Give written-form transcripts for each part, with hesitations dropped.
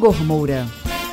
Igor Moura.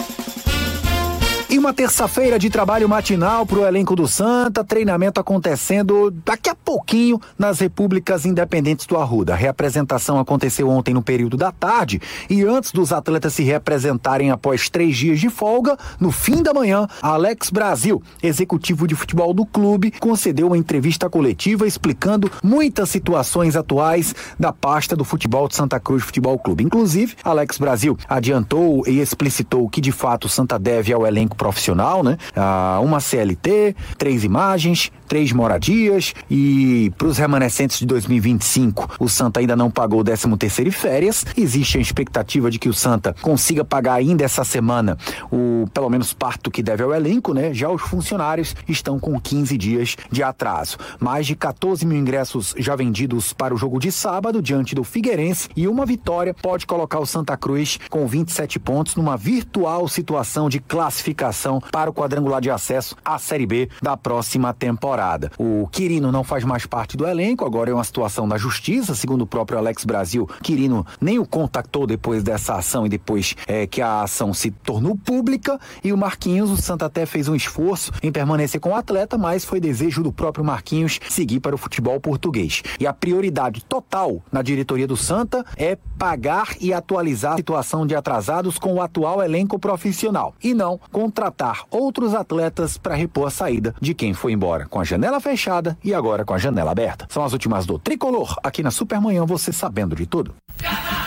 E uma terça-feira de trabalho matinal para o elenco do Santa, treinamento acontecendo daqui a pouquinho nas Repúblicas Independentes do Arruda. A reapresentação aconteceu ontem no período da tarde e antes dos atletas se reapresentarem após 3 dias de folga, no fim da manhã, Alex Brasil, executivo de futebol do clube, concedeu uma entrevista coletiva explicando muitas situações atuais da pasta do futebol de Santa Cruz Futebol Clube. Inclusive, Alex Brasil adiantou e explicitou que de fato o Santa deve ao elenco profissional, né? Uma CLT, 3 imagens, 3 moradias e para os remanescentes de 2025 o Santa ainda não pagou o 13º e férias. Existe a expectativa de que o Santa consiga pagar ainda essa semana pelo menos parte do que deve ao elenco, né? Já os funcionários estão com 15 dias de atraso. Mais de 14 mil ingressos já vendidos para o jogo de sábado diante do Figueirense e uma vitória pode colocar o Santa Cruz com 27 pontos numa virtual situação de classificação para o quadrangular de acesso à Série B da próxima temporada. O Quirino não faz mais parte do elenco, agora é uma situação da justiça, segundo o próprio Alex Brasil. Quirino nem o contactou depois dessa ação e depois que a ação se tornou pública, e o Marquinhos, o Santa até fez um esforço em permanecer com o atleta, mas foi desejo do próprio Marquinhos seguir para o futebol português. E a prioridade total na diretoria do Santa é pagar e atualizar a situação de atrasados com o atual elenco profissional e não contratar outros atletas para repor a saída de quem foi embora com a janela fechada e agora com a janela aberta. São as últimas do Tricolor, aqui na Supermanhã, você sabendo de tudo.